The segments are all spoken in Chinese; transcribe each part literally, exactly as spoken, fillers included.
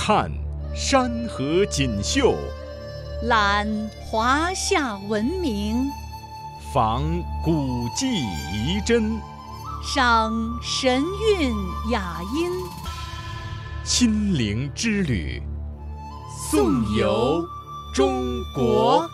看山河锦绣， 览华夏文明， 访古迹遗珍， 赏神韵雅音。 亲临之旅，颂游中国。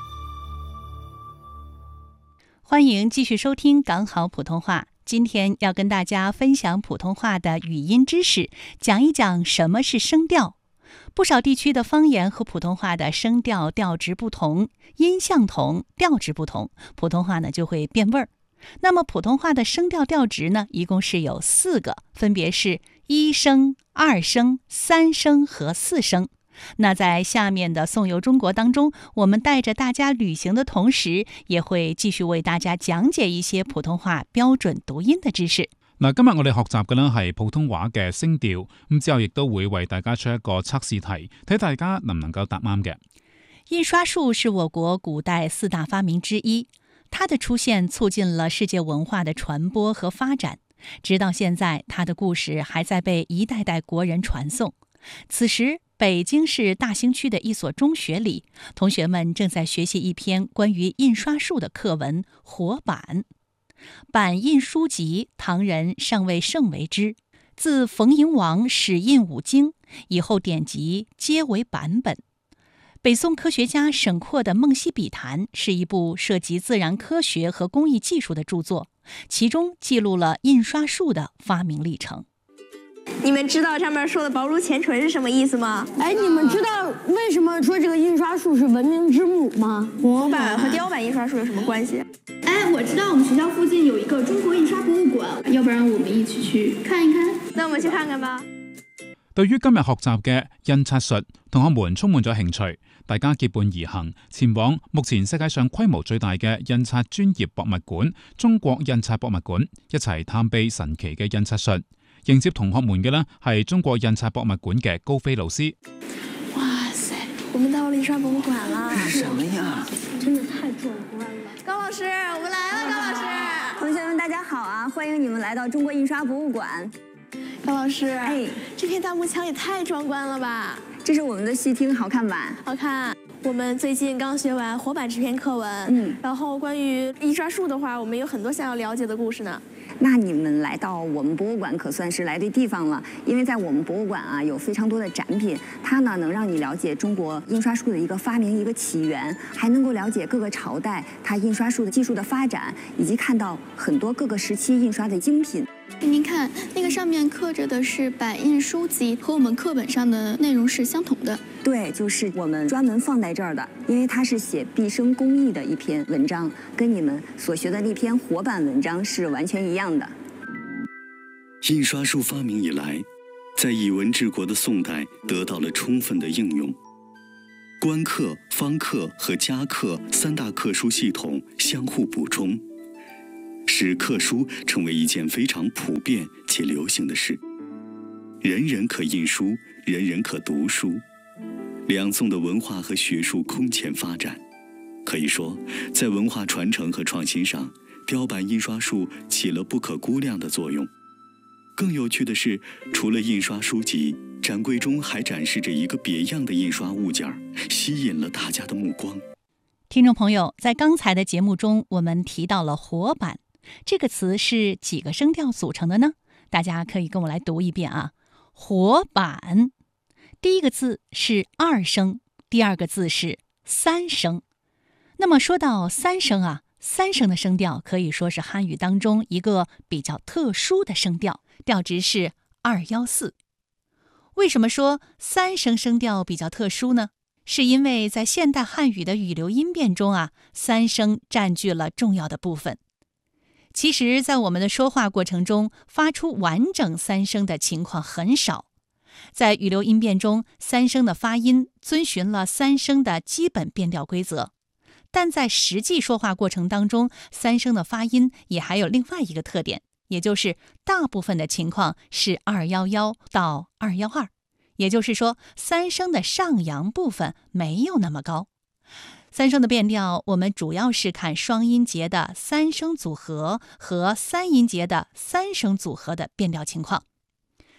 欢迎继续收听港好普通话。今天要跟大家分享普通话的语音知识，讲一讲什么是声调。不少地区的方言和普通话的声调调值不同，音相同，调值不同，普通话呢就会变味儿。那么普通话的声调调值呢，一共是有四个，分别是一声、二声、三声和四声。那在下面的颂游中国当中，我们带着大家旅行的同时，也會繼續為大家講解一些普通話標準讀音的知識。 嗱，今日我哋學習嘅呢係普通話嘅聲調，咁之後亦都會為大家出一個測試題，睇大家能唔能夠答啱嘅。 印刷術是我國古代四大發明之一，它的出現促進了世界文化的傳播和發展，直到現在，它的故事還在被一代代國人傳頌。此時，北京市大興區的一所中學裡，同學們正在學習一篇關於印刷術的課文《活版》。版印書籍，唐人尚未盛為之。自馮瀛王始印五經以後，典籍皆為版本。北宋科學家沈括的《夢溪筆談》是一部涉及自然科學和工藝技術的著作，其中記錄了印刷術的發明歷程。 你們知道上面說的薄如前錘是什麼意思嗎？ 哎，你們知道為什麼說這個印刷術是文明之母嗎？ 活版和雕版印刷術有什麼關係？ 哎，我知道我們學校附近有一個中國印刷博物館，要不然我們一起去看一看。 那我們去看看吧。 對於今日學習嘅印刷術，同學們充滿咗興趣，大家結伴而行，前往目前世界上規模最大嘅印刷專業博物館——中國印刷博物館，一齊探秘神奇嘅印刷術。迎接同學們嘅呢係中國印刷博物館嘅高飛老師。 哇塞，我們到了印刷博物館了。 是什麼呀？ 真的太壯觀了。 高老師，我們來了，高老師。 同學們大家好啊，歡迎你們來到中國印刷博物館。 高老師， 哎， 這片大幕牆也太壯觀了吧？ 這是我們的戲廳，好看吧？ 好看。我們最近剛學完活版這篇課文， 嗯， 然後關於印刷術的話，我們有很多想要了解的故事呢。 那你們來到我們博物館可算是來對地方了，因為在我們博物館啊有非常多的展品，它呢能讓你了解中國印刷術的一個發明、一個起源，還能夠了解各個朝代它印刷術的技術的發展，以及看到很多各個時期印刷的精品。 您看，那個上面刻着的是版印書籍，和我們課本上的內容是相同的。 對，就是我們專門放在這兒的，因為它是寫畢生工藝的一篇文章，跟你們所學的那篇活版文章是完全一樣的。 印刷術發明以來，在以文治國的宋代得到了充分的應用。官刻、方刻和家刻三大刻書系統相互補充，使刻書成為一件非常普遍且流行的事。人人可印書，人人可讀書。兩宋的文化和學術空前發展，可以說，在文化傳承和創新上，雕版印刷術起了不可估量的作用。更有趣的是，除了印刷書籍，展櫃中還展示着一個別樣的印刷物件，吸引了大家的目光。 聽眾朋友，在剛才的節目中，我們提到了活版，這個詞是幾個聲調組成的呢？大家可以跟我來讀一遍啊。活版，第一個字是二聲，第二個字是三聲。那麼說到三聲啊，三聲的聲調可以說是漢語當中一個比較特殊的聲調，調值是二一四。為什麼說三聲聲調比較特殊呢？是因為在現代漢語的語流音變中啊，三聲佔據了重要的部分。其實在我們的說話過程中，發出完整三聲的情況很少。在語流音變中，三聲的發音遵循了三聲的基本變調規則，但在實際說話過程當中，三聲的發音也還有另外一個特點，也就是大部分的情況是二一一到二一二，也就是說三聲的上揚部分沒有那麼高。三聲的變調，我們主要是看雙音節的三聲組合和三音節的三聲組合的變調情況。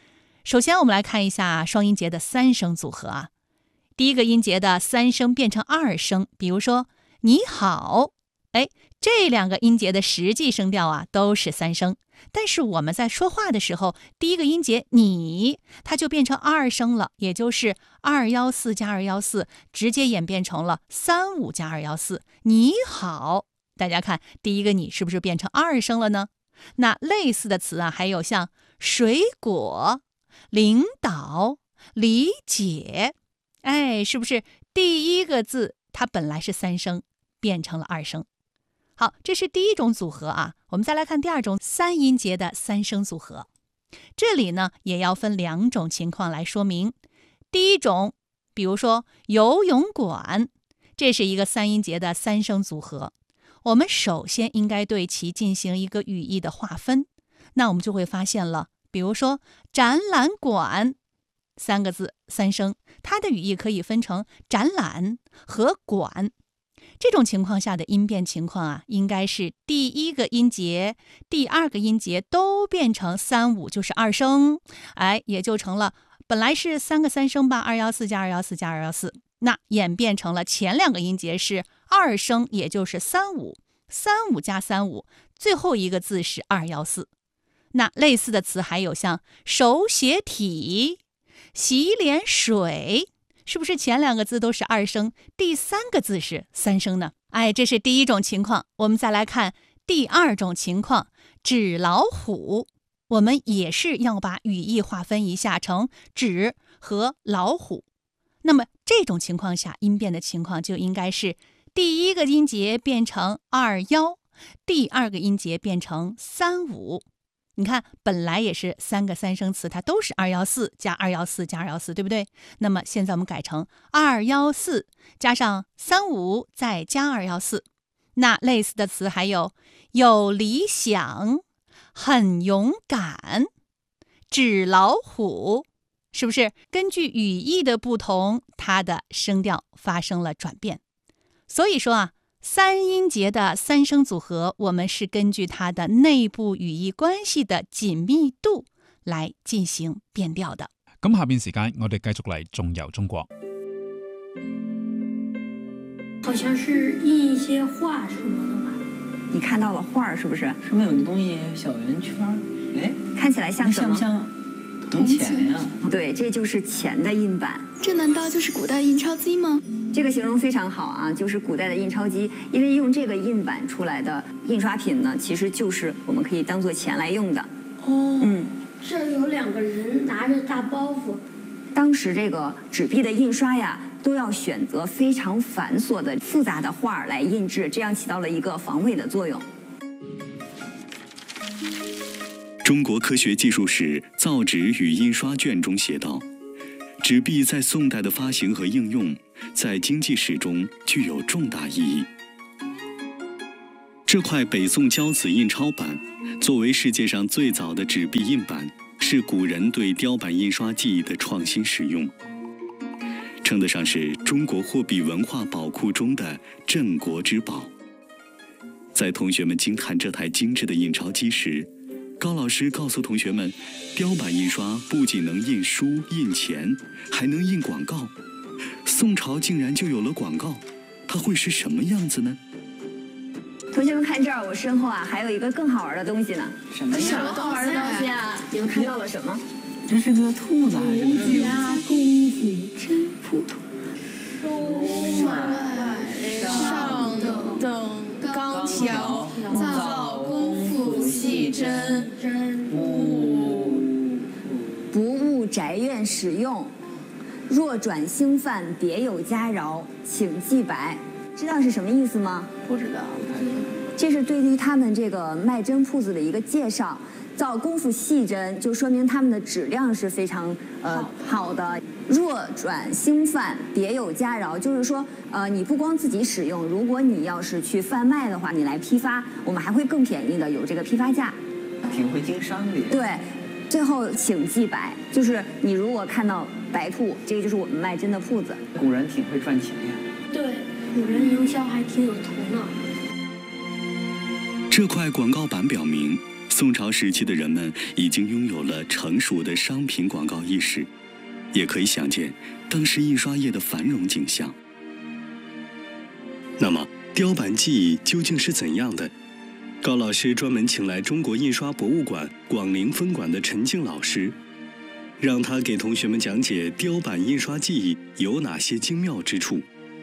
首先我们来看一下双音节的三声组合啊。第一个音节的三声变成二声，比如说你好，哎，这两个音节的实际声调啊都是三声，但是我们在说话的时候，第一个音节你它就变成二声了，也就是二幺四加二幺四，直接演变成了三五加二幺四。你好，大家看第一个你是不是变成二声了呢？那类似的词啊，还有像水果、领导、理解，哎，是不是第一个字它本来是三声，变成了二声？好，这是第一种组合啊。我们再来看第二种三音节的三声组合。这里呢，也要分两种情况来说明。第一种，比如说游泳馆，这是一个三音节的三声组合。我们首先应该对其进行一个语义的划分，那我们就会发现了，比如说展览馆三个字三声，它的语义可以分成展览和馆。这种情况下的音变情况啊，应该是第一个音节、第二个音节都变成三五，就是二声，哎，也就成了本来是三个三声吧，二幺四加二幺四加二幺四，那演变成了前两个音节是二声，也就是三五，三五加三五，最后一个字是二幺四。那类似的词还有像手写体、洗脸水，是不是前两个字都是二声，第三个字是三声呢？哎，这是第一种情况。我们再来看第二种情况，纸老虎，我们也是要把语义划分一下成纸和老虎。那么这种情况下，音变的情况就应该是第一个音节变成二幺，第二个音节变成三五。你看，本来也是三个三声词，它都是二幺四加二幺四加二幺四，对不对？那么现在我们改成二幺四加上三五再加二幺四。那类似的词还有有理想、很勇敢、纸老虎，是不是根据语义的不同，它的声调发生了转变？所以说啊，三音节的三声组合，我们是根据它的内部语义關係的緊密度來進行變調的。 咁下邊時間，我哋繼續嚟縱遊中國。 好像是印一些畫什麼的吧？ 你看到了畫是不是？ 上面有個東西，小圓圈，哎， 看起來像什麼？ 像不像銅錢呀？ 對，這就是錢的印版。 這難道就是古代印鈔機嗎？ 這個形容非常好啊，就是古代的印鈔機，因為用這個印版出來的印刷品呢，其實就是我們可以當做錢來用的。 哦， 嗯， 這有兩個人拿着大包袱。 當時這個紙幣的印刷呀，都要選擇非常繁瑣的複雜的畫來印製，這樣起到了一個防偽的作用。 中國科學技術史造紙與印刷卷中寫道，紙幣在宋代的發行和應用，在經濟史中具有重大意義。這塊北宋交子印鈔版作為世界上最早的紙幣印版，是古人對雕版印刷技藝的創新使用，稱得上是中國貨幣文化寶庫中的鎮國之寶。在同學們驚嘆這台精緻的印鈔機時，高老師告訴同學們，雕版印刷不僅能印書印錢，還能印廣告。宋朝竟然就有了廣告，它會是什麼樣子呢？ 同學們看這兒，我身後啊還有一個更好玩的東西呢。 什麼什麼好玩的東西啊？你們看到了什麼？ 這是個兔子還是什麼？ 加功夫真普通。 書畫上等鋼條，造功夫細針，不不務宅院使用。若轉興範，別有佳肴，請記白。知道是什麼意思嗎？ 不知道。 這是對於他們這個賣針鋪子的一個介紹。造功夫細針，就說明他們的質量是非常呃好的。若轉興範，別有佳肴，就是說呃你不光自己使用，如果你要是去販賣的話，你來批發，我們還會更便宜的，有這個批發價。 挺會經商的。 對，最後請記白，就是你如果看到白兔，這個就是我們賣針的鋪子。 古人挺會賺錢呀。 對，古人營銷還挺有頭腦。 這塊廣告板表明， 宋朝时期的人们已经拥有了成熟的商品广告意识，也可以想见当时印刷业的繁荣景象。那么，雕版技艺究竟是怎样的？高老师专门请来中国印刷博物馆广陵分馆的陈静老师，让他给同学们讲解雕版印刷技艺有哪些精妙之处。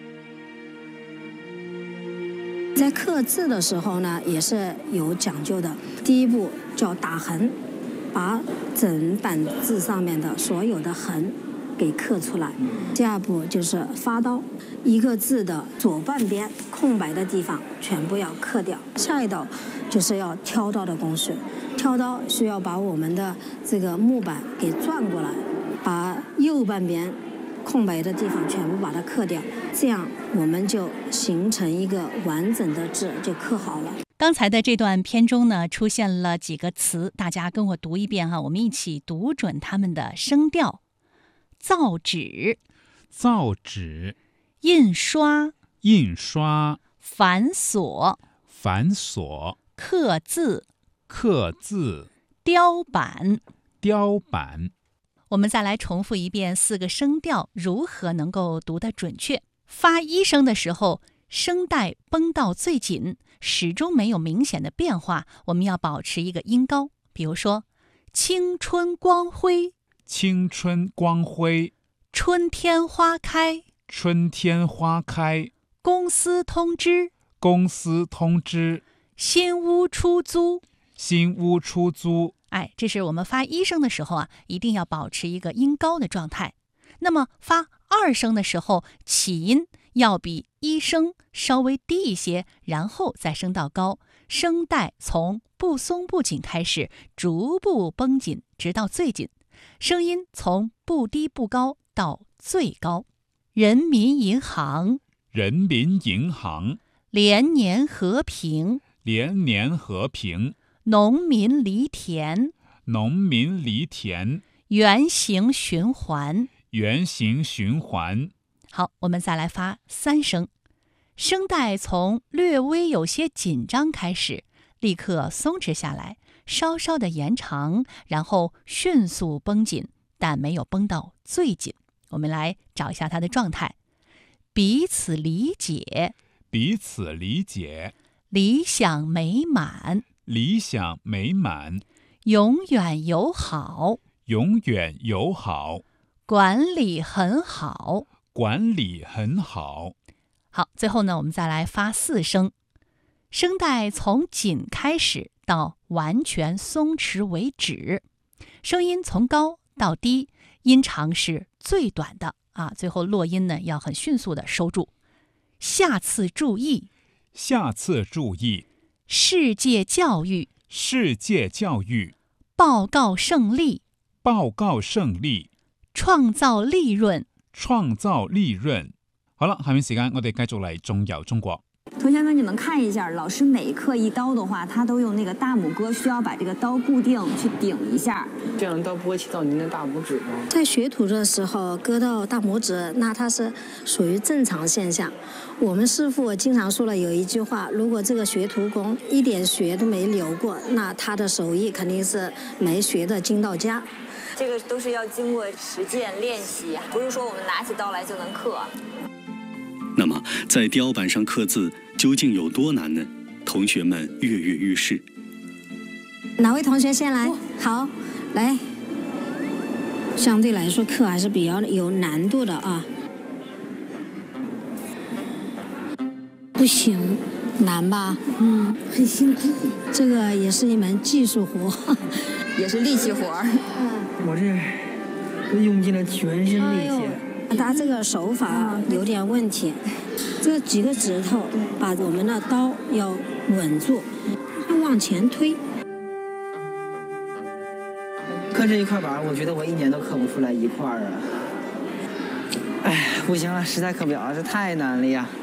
在刻字的时候呢，也是有讲究的。第一步叫打痕，把整版字上面的所有的痕给刻出来。第二步就是发刀，一个字的左半边空白的地方全部要刻掉。下一道就是要挑刀的工序，挑刀需要把我们的这个木板给转过来，把右半边空白的地方全部把它刻掉，这样我们就形成一个完整的字，就刻好了。 刚才的这段片中呢，出现了几个词，大家跟我读一遍哈，我们一起读准它们的声调。造纸， 造纸； 印刷， 印刷； 繁琐， 繁琐； 刻字， 刻字； 雕版， 雕版。 我们再来重复一遍四个声调如何能够读得准确。发一声的时候，声带绷到最紧，始终没有明显的变化，我们要保持一个音高。比如说，青春光辉， 青春光辉； 春天花开， 春天花开； 公司通知， 公司通知； 新屋出租， 新屋出租。 哎，这是我们发一声的时候啊，一定要保持一个音高的状态。那么发二声的时候，起音要比一声稍微低一些，然后再升到高，声带从不松不紧开始，逐步绷紧，直到最紧。声音从不低不高到最高。人民银行， 人民银行； 连年和平， 连年和平； 农民犁田， 农民犁田； 圆形循环， 圆形循环。 好，我们再来发三声，声带从略微有些紧张开始，立刻松弛下来，稍稍的延长，然后迅速绷紧，但没有绷到最紧。我们来找一下它的状态：彼此理解， 彼此理解； 理想美满， 理想美满； 永远友好， 永远友好； 管理很好， 管理很好。 好，最后呢，我们再来发四声，声带从紧开始到完全松弛为止，声音从高到低，音长是最短的啊，最后落音呢要很迅速的收住。下次注意， 下次注意； 世界教育， 世界教育； 报告胜利， 報告勝利； 創造利潤， 創造利潤。好了，下面時間我哋繼續嚟中遊中國。 同學們，你們看一下，老師每刻一刀的話，他都用那個大拇哥，需要把這個刀固定去頂一下。 這樣刀不會切到您的大拇指嗎？ 在學徒的時候割到大拇指，那它是屬於正常現象。我們師傅經常說了有一句話，如果這個學徒工一點血都沒流過，那他的手藝肯定是沒學的精到家。 這個都是要經過實踐練習，不是說我們拿起刀來就能刻。 那麼，在雕版上刻字究竟有多難呢？同學們躍躍欲試。 哪位同學先來？好，來。相對來說，刻還是比較有難度的啊。不行，難吧？嗯，很辛苦。這個也是一門技術活， 也是力氣活。 我這用盡了全身力氣。 他這個手法有點問題，這幾個指頭把我們的刀要穩住，往前推。 刻這一塊板，我覺得我一年都刻不出來一塊啊！哎，不行了，實在刻不了，這太難了呀！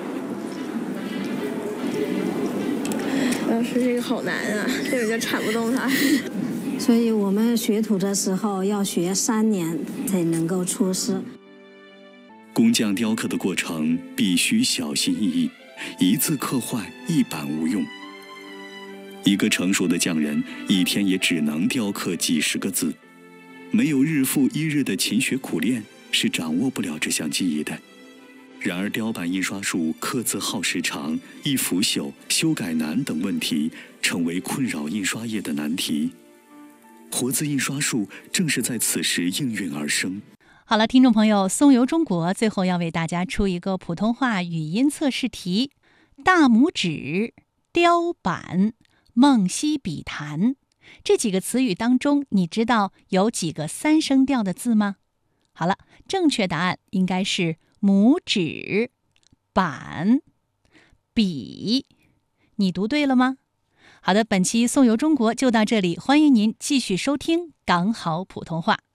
老師，這個好難啊，根本就鏟不動它。 所以我們學徒的時候要學三年才能夠出師。 工匠雕刻的過程必須小心翼翼，一字刻壞，一板無用。 一个成熟的匠人一天也只能雕刻几十个字，没有日复一日的勤学苦练，是掌握不了这项技艺的。然而雕版印刷术刻字耗时长、易腐朽、修改难等问题，成为困扰印刷业的难题。活字印刷术正是在此时应运而生。 好了，听众朋友，松游中国最后要为大家出一个普通话语音测试题：大拇指、雕版、梦溪笔谈，这几个词语当中，你知道有几个三声调的字吗？好了，正确答案应该是拇指、板、笔。你读对了吗？好的，本期松游中国就到这里，欢迎您继续收听港好普通话。